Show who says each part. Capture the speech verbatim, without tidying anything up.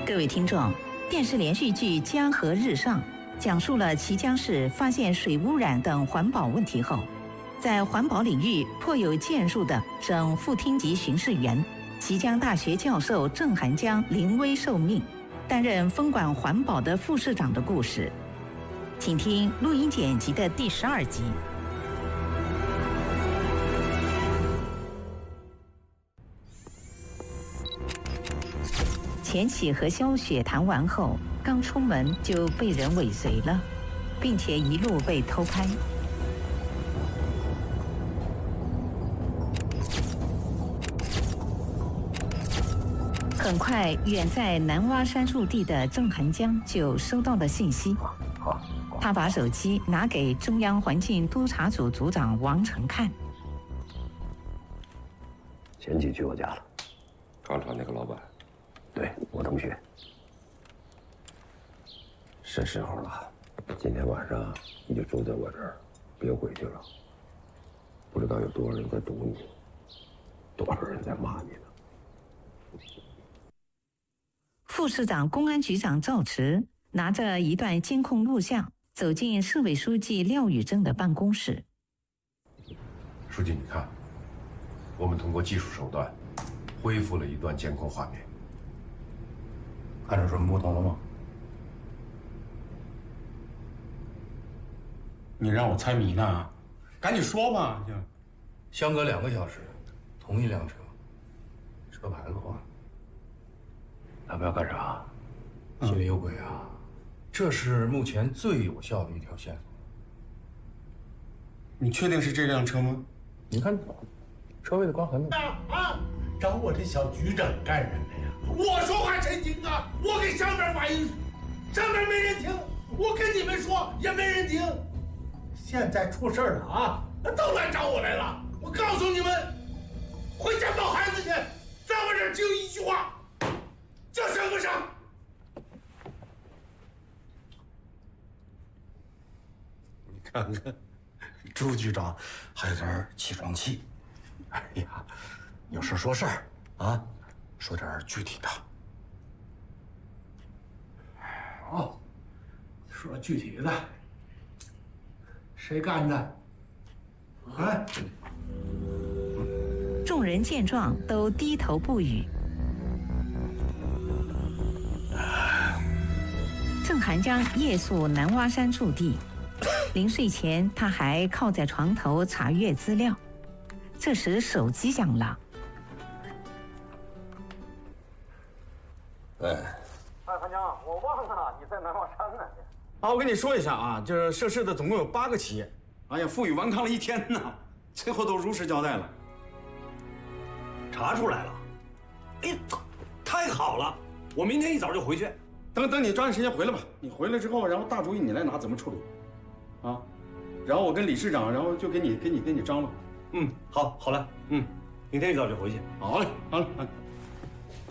Speaker 1: 各位听众，电视连续剧《江河日上》讲述了綦江市发现水污染等环保问题后，在环保领域颇有建树的省副厅级巡视员、綦江大学教授郑涵江临危受命，担任分管环保的副市长的故事。请听录音剪辑的第十二集。钱启和萧雪谈完后，刚出门就被人尾随了，并且一路被偷拍。很快，远在南洼山树地的郑涵江就收到了信息。他把手机拿给中央环境督察组组长王成看。
Speaker 2: 前几去我家了，
Speaker 3: 钢厂那个老板。
Speaker 2: 对，我同学。是时候了，今天晚上你就住在我这儿，别回去了。不知道有多少人在堵你，多少人在骂你呢。
Speaker 1: 副市长、公安局长赵驰拿着一段监控录像，走进市委书记廖宇正的办公室。
Speaker 3: 书记，你看，我们通过技术手段恢复了一段监控画面。
Speaker 4: 看出什么不同了吗？你让我猜谜呢？赶紧说吧！就
Speaker 5: 相隔两个小时，同一辆车，车牌子换了。
Speaker 2: 他们要干啥？
Speaker 5: 心里有鬼啊！这是目前最有效的一条线索。
Speaker 4: 你确定是这辆车吗？
Speaker 5: 你看，车位的刮痕。
Speaker 6: 啊！找我这小局长干什么呀？我说话谁听啊？我给上面反映，上面没人听，我跟你们说也没人听。现在出事了啊，都来找我来了。我告诉你们，回家抱孩子去，在我这儿只有一句话，叫上不上。
Speaker 4: 你看看，朱局长还有点起床气。哎呀，有事说事儿啊，说点具体的。
Speaker 6: 好，说具体的，谁干的？哎，
Speaker 1: 众人见状都低头不语。郑涵江夜宿南洼山驻地，临睡前他还靠在床头查阅资料。这时手机响了。
Speaker 2: 哎，
Speaker 7: 哎，韩江，我忘了你在南洼山呢。
Speaker 4: 啊，我跟你说一下啊，这涉事的总共有八个企业，哎呀，负隅顽抗了一天呢，最后都如实交代了。
Speaker 7: 查出来了，哎，太好了！我明天一早就回去。
Speaker 4: 等等，你抓紧时间回来吧。你回来之后，然后大主意你来拿，怎么处理？啊，然后我跟李市长，然后就给你给你给你张罗。
Speaker 7: 嗯，好，好嘞。嗯，明天一早就回去。
Speaker 4: 好嘞，好嘞。